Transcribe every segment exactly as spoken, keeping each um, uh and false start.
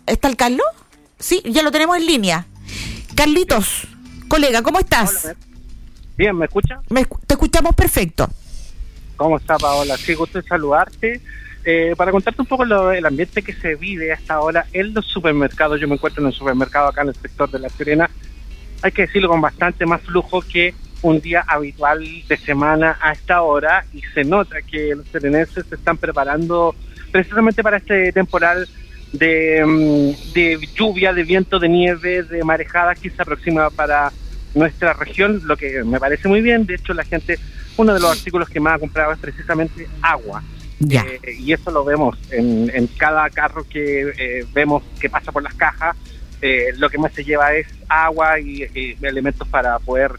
¿Está el Carlos? Sí, ya lo tenemos en línea. Carlitos, colega, ¿cómo estás? Hola, bien, ¿me escucha? Me, te escuchamos perfecto. ¿Cómo está, Paola? Sí, gusto en saludarte. Eh, para contarte un poco lo, el ambiente que se vive hasta ahora en los supermercados. Yo me encuentro en un supermercado acá en el sector de La Serena. Hay que decirlo, con bastante más flujo que un día habitual de semana a esta hora, y se nota que los serenenses se están preparando precisamente para este temporal de, de lluvia, de viento, de nieve, de marejadas que se aproxima para nuestra región, lo que me parece muy bien. De hecho, la gente, uno de los artículos que más ha comprado es precisamente agua. Ya. Eh, y eso lo vemos en, en cada carro que eh, vemos que pasa por las cajas. Eh, lo que más se lleva es agua y, y elementos para poder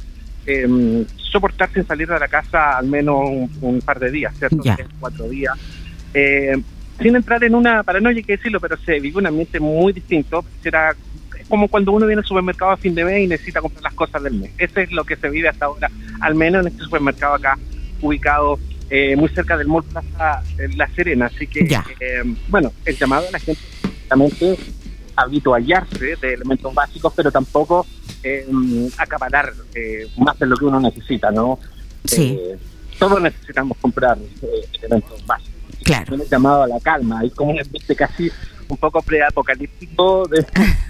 eh, soportar sin salir de la casa al menos un, un par de días, ¿cierto? Ya. Tres, cuatro días. Eh, sin entrar en una paranoia, hay que decirlo, pero se vive un ambiente muy distinto. Será como cuando uno viene al supermercado a fin de mes y necesita comprar las cosas del mes. Eso es lo que se vive hasta ahora, al menos en este supermercado acá, ubicado eh, muy cerca del Mall Plaza La Serena. Así que, eh, bueno, el llamado a la gente justamente habituallarse de elementos básicos, pero tampoco eh, acaparar eh, más de lo que uno necesita, ¿no? Sí. Eh, todos necesitamos comprar eh, elementos básicos. Claro. Un llamado a la calma. Hay como un ambiente casi un poco preapocalíptico de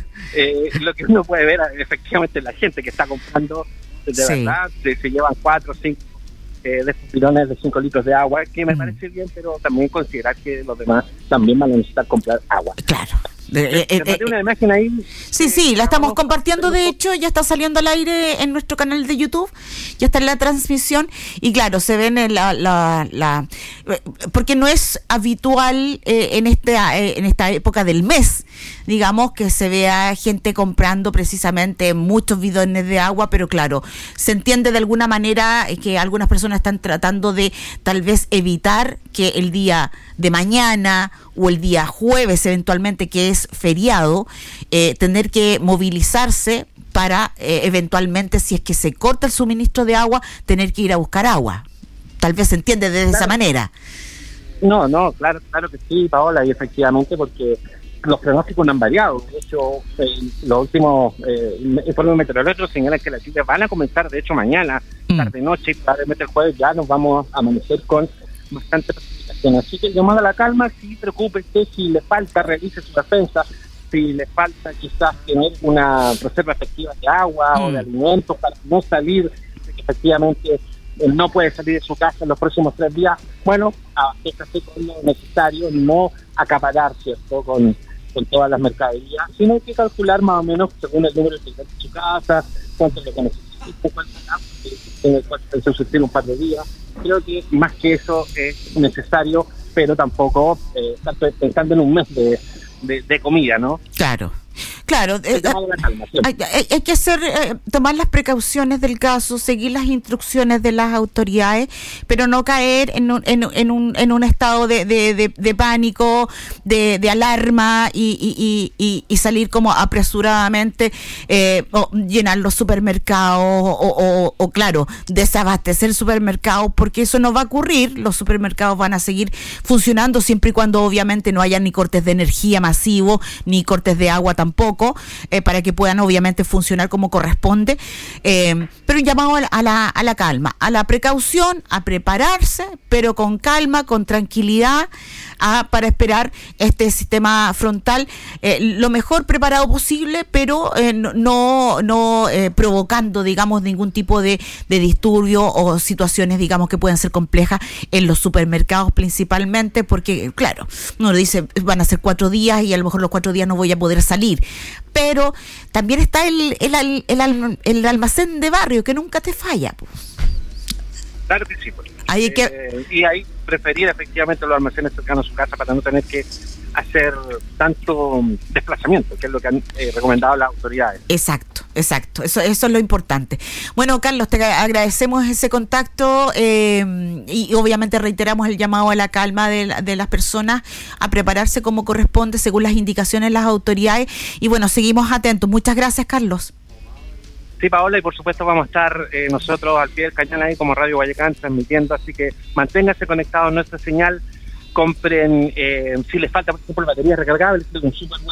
eh, lo que uno puede ver efectivamente la gente que está comprando de Sí. verdad, se, se llevan cuatro o cinco eh, de estos bidones de cinco litros de agua, que me mm. parece bien, pero también considerar que los demás también van a necesitar comprar agua. Claro. Eh, eh, eh, una imagen ahí. Sí, sí, la estamos compartiendo, de hecho, ya está saliendo al aire en nuestro canal de YouTube, ya está en la transmisión, y claro, se ven en la, la, la porque no es habitual eh, en este eh, en esta época del mes, digamos, que se vea gente comprando precisamente muchos bidones de agua, pero claro, se entiende de alguna manera que algunas personas están tratando de tal vez evitar que el día de mañana o el día jueves eventualmente, que es feriado, eh, tener que movilizarse para eh, eventualmente, si es que se corta el suministro de agua, tener que ir a buscar agua. Tal vez se entiende de claro. esa manera. No, no, claro, claro que sí, Paola, y efectivamente, porque los pronósticos no han variado. De hecho, eh, los últimos eh, informes meteorológicos señalan que las lluvias van a comenzar, de hecho, mañana, mm. tarde, noche, y probablemente el jueves ya nos vamos a amanecer con bastante precipitación. Así que llamado a la calma, sí, preocúpese, si le falta, realice su defensa, si le falta quizás tener una reserva efectiva de agua mm. o de alimentos para no salir, efectivamente no puede salir de su casa en los próximos tres días, bueno, abastécase con lo necesario, no acaparar, ¿cierto?, con, con todas las mercaderías, sino que calcular más o menos según el número de su casa, cuánto es lo que necesita, cuánto en el cual puede subsistir un par de días. Creo que más que eso es necesario, pero tampoco eh, pensando en un mes de, de, de comida, ¿no? Claro. Claro, eh, calma, hay, hay, hay que hacer, eh, tomar las precauciones del caso, seguir las instrucciones de las autoridades, pero no caer en un, en, en un, en un estado de, de, de, de pánico, de, de alarma y, y, y, y salir como apresuradamente, eh, o llenar los supermercados o, o, o, claro, desabastecer supermercados, porque eso no va a ocurrir. Los supermercados van a seguir funcionando siempre y cuando obviamente no haya ni cortes de energía masivos, ni cortes de agua tampoco, eh, para que puedan obviamente funcionar como corresponde, eh, pero un llamado a la, a, la, a la calma, a la precaución, a prepararse, pero con calma, con tranquilidad, a, para esperar este sistema frontal eh, lo mejor preparado posible, pero eh, no, no eh, provocando, digamos, ningún tipo de, de disturbio o situaciones, digamos, que puedan ser complejas en los supermercados principalmente, porque claro, uno dice, van a ser cuatro días y a lo mejor los cuatro días no voy a poder salir, pero también está el, el, el, el, el almacén de barrio que nunca te falla. Pues. Claro que sí. Pues. Hay eh, que... Y ahí preferir efectivamente los almacenes cercanos a su casa para no tener que hacer tanto desplazamiento, que es lo que han eh, recomendado las autoridades. Exacto, exacto, eso, eso es lo importante. Bueno, Carlos, te agradecemos ese contacto eh, y, y obviamente reiteramos el llamado a la calma de, la, de las personas, a prepararse como corresponde según las indicaciones de las autoridades, y bueno, seguimos atentos. Muchas gracias, Carlos. Sí, Paola, y por supuesto vamos a estar eh, nosotros al pie del cañón ahí como Radio Guayacán transmitiendo, así que manténganse conectados a nuestra señal, compren, eh, si les falta, por ejemplo, baterías recargables, un super